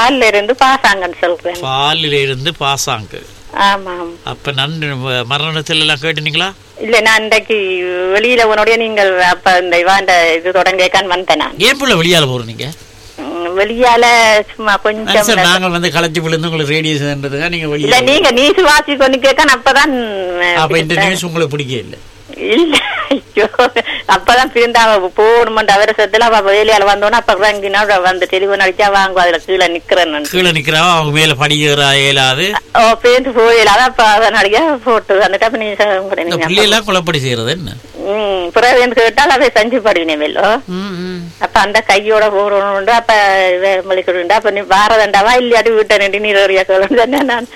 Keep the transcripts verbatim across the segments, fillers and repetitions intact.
பால்ல இருந்து பாசாங்கன்னு சொல்றேன். பாலில இருந்து பாசாங்கு. ஆமாம். அப்ப நன்றி. மரணத்தில் எல்லாம் கேட்டுனீங்களா? இல்ல, நான் இன்றைக்கு வெளியில உன்னுடைய நீங்கள் அப்ப இந்த இவாண்ட இது தொடங்கேக்கான் வந்தேன் நான். ஏன் போல வெளியால போறீங்க? வெளியால சும்மா கொஞ்சம் நாங்கள் வந்து களைச்சு விழுந்து உங்களுக்கு ரேடியேஷன்றதுக்காக நீங்க வெளியில. இல்ல, நீங்க நியூஸ் வாசி கொண்டு கேட்கான் அப்பதான். அப்ப இந்த நியூஸ் உங்களுக்கு பிடிக்க இல்ல? இல்ல, ஐயோ, அப்பதான் பிரிந்தா போகணுமென்ற அவரசத்துல அவ வெளியால வந்தோன்னா அப்ப இறங்கினா வந்து டெலிபோன் அடிச்சா வாங்க அதுல கீழே நிக்கிறேன். கீழே நிக்கிறா அவங்க மேல படிக்கிறா இயலாது. ஓ, பேருந்து போயிடாத அப்ப அதனாலயா போட்டு வந்துட்டு அப்ப நீங்க பிள்ளையெல்லாம் குழப்படி செய்யறது என்ன? உம் பிறகு கேட்டால் அதை செஞ்சு படிவினேன் வெள்ளோ. அப்ப அந்த கையோட போறோம் அப்ப மளிக்கு அப்ப நீ வாரதண்டாவா இல்லையாட்டி வீட்டை நின்று நீர் அறியா சொல்ல நான்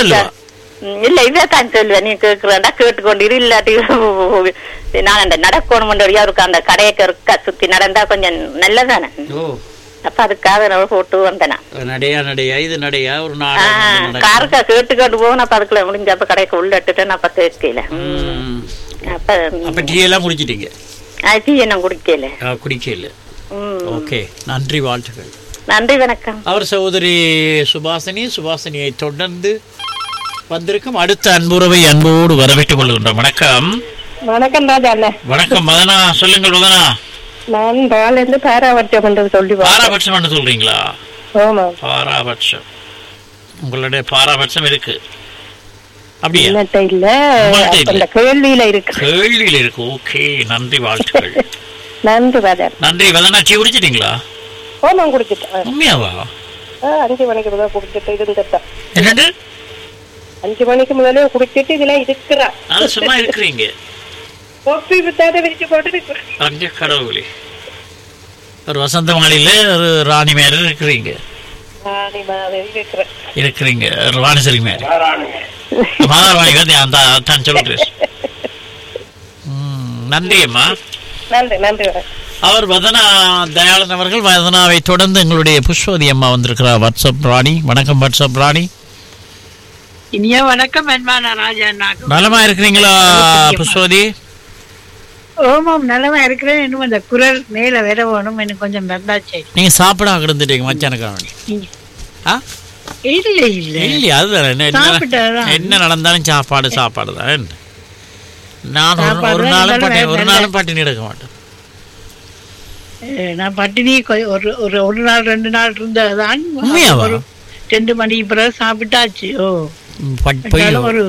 இல்ல இதான் சொல்லுவேன். நீ கேட்கிறேன்டா கேட்டுக்கொண்டு இல்லாட்டி நான் அந்த நடக்கணும்ன்றியா இருக்கு அந்த கடையக்க இருக்க சுத்தி நடந்தா கொஞ்சம் நல்லதானே. அப்ப அதுக்காக நான் போட்டு வந்தேன். நடையா நடையா இது நடையா ஒரு காருக்கா கேட்டுக்கொண்டு போகணும். அப்ப அதுக்குள்ள முடிஞ்ச அப்ப கடைக்கு உள்ள இட்டுட்டேன். அப்ப கேட்கல. அப்ப அப்ப டீ எல்லாம் குடிச்சிட்டீங்க? டீ என்ன குடிக்கல குடிக்கல. ஓகே, நன்றி, வாழ்த்துக்கள். நன்றி, வணக்கம். அவர் சகோதரி சுபாசினி. சுபாசினியை தொடர்ந்து வந்திருக்கும் அடுத்த அன்புறவை அன்போடு வரவேற்றுக் கொள்கின்றோம். வணக்கம். வணக்கம் ராஜா. வணக்கம் மதனா, சொல்லுங்கள் மதனா. நான் பாலிருந்து பாராபட்சம் என்று சொல்லி. பாராபட்சம் என்று சொல்றீங்களா? பாராபட்சம், உங்களுடைய பாராபட்சம் இருக்கு அப்படியா? இல்ல, கேள்வியில இருக்கு. கேள்வியில இருக்கு. ஓகே, நன்றி, வாழ்த்துக்கள். நன்றி ராஜா. நன்றி. வதனா, டீ குடிச்சிட்டீங்களா? ஓ, நான் குடிச்சிட்டேன். உண்மையாவா? அஞ்சு மணிக்கு முதல்ல குடிச்சிட்டு இருந்துட்டேன். என்னது? அஞ்சு மணிக்கு முதல்ல குடிச்சிட்டு இதுல இருக்கிறா. அது சும்மா இருக்கிறீங்க. கோப்பி வித்தாத விரிச்சு போட்டு இருக்கிறேன். கடவுளே, ஒரு வசந்த மாளிகையில ஒரு ராணி மேல இருக்கிறீங்க. ராணி மாதிரி இருக்கிறேன். இருக்கிறீங்க ராணேஸ்வரி மேல. மாதாராணி வந்து அந்த தான் சொல்றேன். நன்றி அம்மா. நன்றி, நன்றி. அவர் வதனா தயாளன் அவர்கள். வதனாவை தொடர்ந்து எங்களுடைய புஷ்பவதி அம்மா வந்திருக்கிறார். வாட்ஸ்அப் ராணி. வணக்கம் வாட்ஸ்அப் ராணி. இனிய வணக்கம். நலமா இருக்கிறீங்களா புஷ்பவதி? ஓமாம், நலமா இருக்கிறேன். இன்னும் அந்த குரல் மேல வர வேணும், எனக்கு கொஞ்சம் வந்தாச்சு. நீங்க சாப்பிட கிடந்துட்டீங்க மச்சானுக்காக? இல்ல இல்ல இல்லையா? அதுதான் என்ன நடந்தாலும் சாப்பாடு சாப்பாடு தான். நான் ஒரு நாளும் ஒரு நாளும் பட்டினி எடுக்க மாட்டேன். நான் பட்டினி ஒரு ஒரு நாள் ரெண்டு நாள் இருந்ததான். ஒரு ரெண்டு மணிக்கு பிறகு சாப்பிட்டாச்சு. ஓ, ஒரு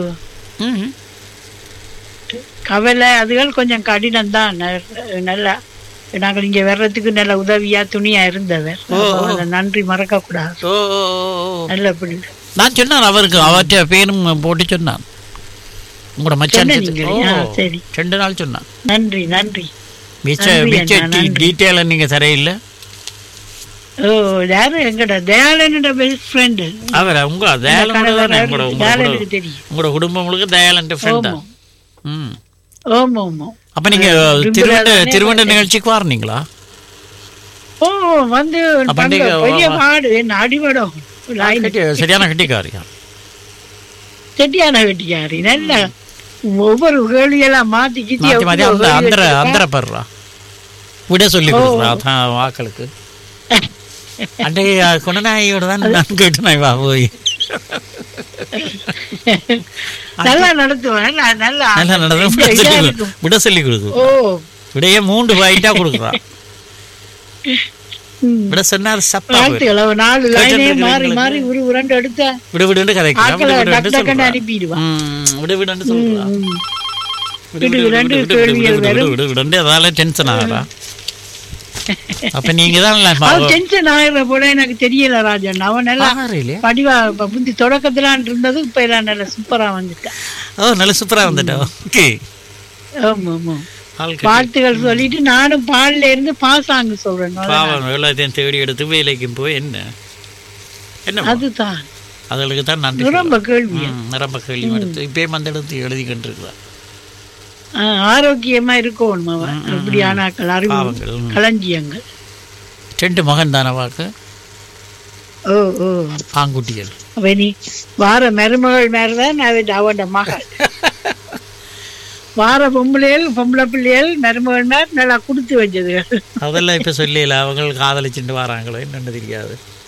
கவலை அதுகள் கொஞ்சம் கடினம் தான். நல்லா நாங்கள் இங்க வர்றதுக்கு நல்ல உதவியா துணியா இருந்தவர். நன்றி மறக்க கூடாது. நல்ல பிள்ளை. நான் சொன்னான் அவருக்கு, அவற்றை பேரும் போட்டு சொன்னான். உங்களோட மச்சான் சரி ரெண்டு நாள் சொன்னான். நன்றி நன்றி. டீட்டெயில நீங்க தரையில்லை. ஓ, யாரு எங்கட தயாளனோட பெஸ்ட் ஃப்ரெண்ட். அவரா? உங்க தயாளனோட உங்களோட குடும்பம் முழுக்க தயாளன் ஃப்ரெண்டா? ம், ஆமா ஆமா. அப்ப நீங்க திருவண்ட திருவண்ட நிகழ்ச்சிக்கு வரீங்களா? ஓ, வந்து பெரிய மாடு அடிபடும். சரியான கட்டிக்காரியா? சரியான கட்டிக்காரி. நல்ல ஒவ்வொரு கேள்வியெல்லாம் மாத்தி கிட்டி அந்த அந்த படுறா விட சொல்லி கொடுக்குறா வாக்களுக்கு. அன்றைய குணநாயோட தான் நான் கேட்டு நான் வா போய் நல்லா நடத்துவேன். நல்லா நல்லா நடத்துவேன். விட சொல்லி கொடுக்கும். ஓ, விடைய மூன்று பாயிண்டா கொடுக்குறான். விட சொன்னார் சப்பா நாலு லைனே மாறி மாறி ஒரு உருண்டு எடுத்த விட விடுன்னு கதைக்கிறான். அனுப்பிடுவான். விட விடுன்னு சொல்றான். அதால டென்ஷன் ஆகிறா. அப்ப நீங்க தான் டென்ஷன் ஆகிற போல எனக்கு தெரியல ராஜன். அவன் எல்லாம் படிவா புத்தி தொடக்கத்துல இருந்தது, இப்ப எல்லாம் நல்ல சூப்பரா வந்துட்டான். ஓ, நல்ல சூப்பரா வந்துட்டோம். ஓகே, ஆமா ஆமா. வாழ்த்துகள் சொல்லிட்டு நானும் பால்ல இருந்து பாசாங்க சொல்றேன். எல்லாத்தையும் தேடி எடுத்து வேலைக்கும் போய் என்ன என்ன அதுதான் அதுகளுக்கு தான் நன்றி. நிரம்ப கேள்வி நிரம்ப கேள்வி எடுத்து இப்பயும் அந்த இடத்து எழுதி கொண்டிருக்கிறார். ஆரோக்கியமா இருக்கும் இப்படியான அறிவு களஞ்சியங்கள். ரெண்டு மகன் தானே வாக்கு? ஓ ஓ, ஆங்குட்டிகள். நீ வார மருமகள் மேலதான் அவன் மகள். வார பொம்பளைகள் பொம்பளை பிள்ளைகள் மருமகள் மேல நல்லா கொடுத்து வச்சது. அதெல்லாம் இப்ப சொல்லல, அவங்க காதலிச்சுட்டு வராங்களோ என்னன்னு தெரியாது.